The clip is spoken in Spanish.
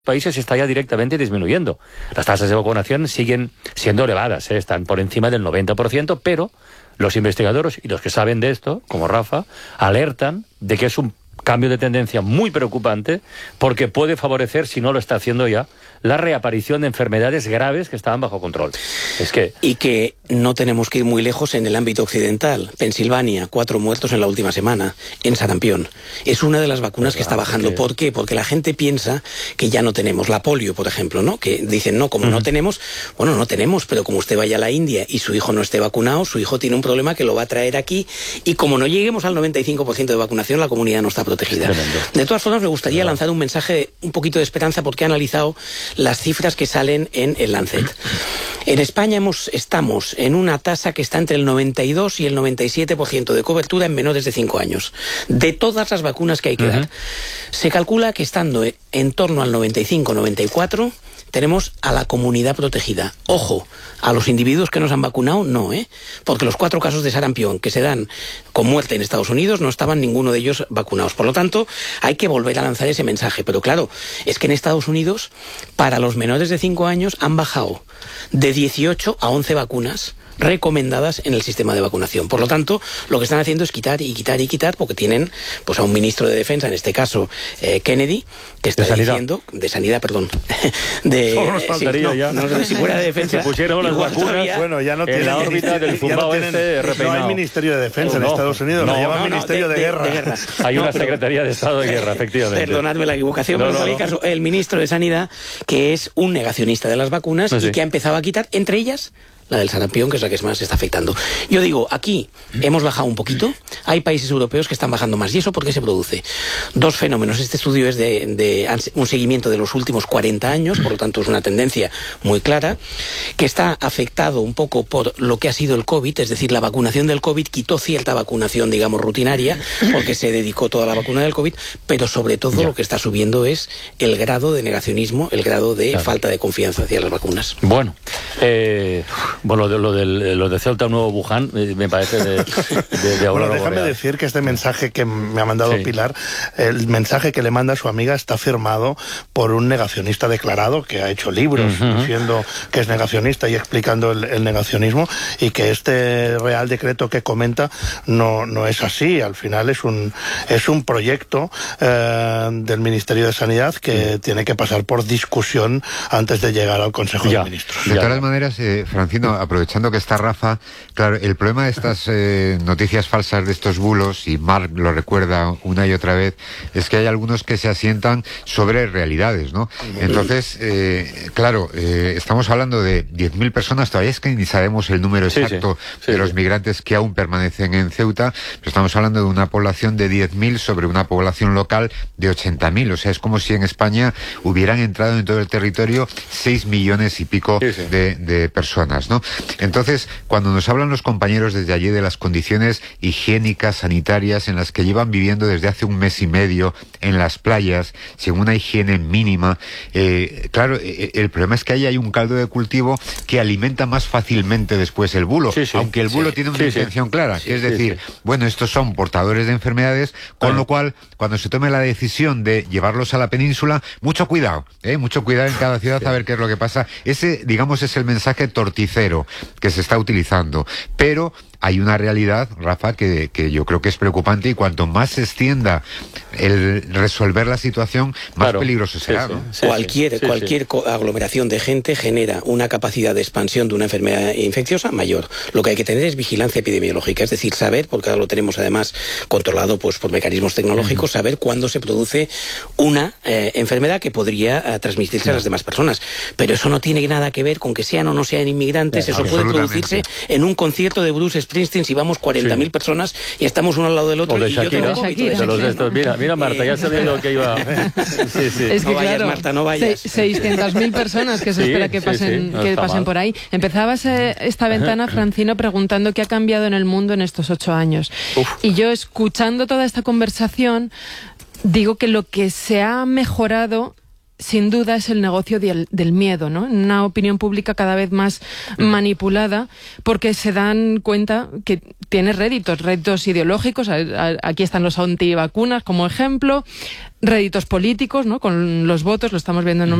países está ya directamente disminuyendo. Las tasas de vacunación siguen siendo elevadas, están por encima del 90%, pero los investigadores y los que saben de esto, como Rafa, alertan de que es un cambio de tendencia muy preocupante porque puede favorecer, si no lo está haciendo ya, la reaparición de enfermedades graves que estaban bajo control. Y que no tenemos que ir muy lejos en el ámbito occidental. Pensilvania, 4 muertos en la última semana, en sarampión. Es una de las vacunas que está bajando. ¿Por qué? Porque la gente piensa que ya no tenemos. La polio, por ejemplo, ¿no? Que dicen, no, como no tenemos, bueno, no tenemos, pero como usted vaya a la India y su hijo no esté vacunado, su hijo tiene un problema que lo va a traer aquí, y como no lleguemos al 95% de vacunación, la comunidad no está protegida. De todas formas, me gustaría lanzar un mensaje, un poquito de esperanza, porque he analizado las cifras que salen en el Lancet. En España estamos en una tasa que está entre el 92 y el 97% de cobertura en menores de 5 años. De todas las vacunas que hay que dar. Se calcula que estando en torno al 95-94... tenemos a la comunidad protegida. Ojo, a los individuos que nos han vacunado, no, porque los 4 casos de sarampión que se dan con muerte en Estados Unidos no estaban ninguno de ellos vacunados. Por lo tanto, hay que volver a lanzar ese mensaje. Pero claro, es que en Estados Unidos, para los menores de 5 años, han bajado de 18 a 11 vacunas recomendadas en el sistema de vacunación. Por lo tanto, lo que están haciendo es quitar y quitar y quitar, porque tienen pues a un ministro de Defensa, en este caso Kennedy, que está diciendo... De Sanidad, perdón. De si fuera de Defensa... Si pusieron las vacunas, bueno, ya no tiene en la órbita del zumbao no hay Ministerio de Defensa en Estados Unidos, lo llaman Ministerio de Guerra. Hay una Secretaría de Estado de Guerra, efectivamente. Perdonadme la equivocación, pero en cualquier caso, el ministro de Sanidad, que es un negacionista de las vacunas y que ha empezado a quitar, entre ellas, la del sarampión, que es la que más se está afectando. Yo digo, aquí hemos bajado un poquito, hay países europeos que están bajando más. ¿Y eso por qué se produce? 2 fenómenos. Este estudio es de un seguimiento de los últimos 40 años, por lo tanto es una tendencia muy clara, que está afectado un poco por lo que ha sido el COVID, es decir, la vacunación del COVID quitó cierta vacunación, digamos, rutinaria, porque se dedicó toda la vacuna del COVID, pero sobre todo lo que está subiendo es el grado de negacionismo, el grado de falta de confianza hacia las vacunas. Bueno, lo de Ceuta, nuevo Wuhan, me parece de Bueno, déjame decir que este mensaje que me ha mandado Pilar, el mensaje que le manda a su amiga está firmado por un negacionista declarado que ha hecho libros diciendo que es negacionista y explicando el negacionismo, y que este Real Decreto que comenta no es así. Al final es un proyecto del Ministerio de Sanidad que tiene que pasar por discusión antes de llegar al Consejo de Ministros. De todas maneras, Francino, aprovechando que está Rafa, claro, el problema de estas noticias falsas, de estos bulos, y Marc lo recuerda una y otra vez, es que hay algunos que se asientan sobre realidades, ¿no? Entonces, claro, estamos hablando de 10.000 personas, todavía es que ni sabemos el número exacto de los migrantes que aún permanecen en Ceuta, pero estamos hablando de una población de 10.000 sobre una población local de 80.000, o sea, es como si en España hubieran entrado en todo el territorio 6 millones y pico de personas, ¿no? Entonces, cuando nos hablan los compañeros desde allí de las condiciones higiénicas, sanitarias, en las que llevan viviendo desde hace un mes y medio en las playas, sin una higiene mínima, claro, el problema es que ahí hay un caldo de cultivo que alimenta más fácilmente después el bulo, aunque el bulo tiene una intención clara, que es decir, bueno, estos son portadores de enfermedades, con lo cual, cuando se tome la decisión de llevarlos a la península, mucho cuidado en cada ciudad a ver qué es lo que pasa. Ese, digamos, es el mensaje torticero que se está utilizando, pero hay una realidad, Rafa, que yo creo que es preocupante, y cuanto más se extienda el resolver la situación, más peligroso será, ¿no? Cualquier aglomeración de gente genera una capacidad de expansión de una enfermedad infecciosa mayor. Lo que hay que tener es vigilancia epidemiológica, es decir, saber, porque ahora lo tenemos además controlado pues por mecanismos tecnológicos, saber cuándo se produce una enfermedad que podría transmitirse a las demás personas. Pero eso no tiene nada que ver con que sean o no sean inmigrantes, eso puede producirse en un concierto de Bruce Springsteen si vamos 40.000 personas y estamos uno al lado del otro. O de Shakira. Mira, Marta, ya sabía lo que iba... Es que, claro, Marta, no vayas. 600.000 personas que se espera que pasen por ahí. Empezabas esta ventana, Francino, preguntando qué ha cambiado en el mundo en estos 8 años. Y yo, escuchando toda esta conversación, digo que lo que se ha mejorado sin duda es el negocio del miedo, ¿no? Una opinión pública cada vez más manipulada, porque se dan cuenta que tiene réditos ideológicos. Aquí están los antivacunas como ejemplo, réditos políticos, ¿no? Con los votos, lo estamos viendo en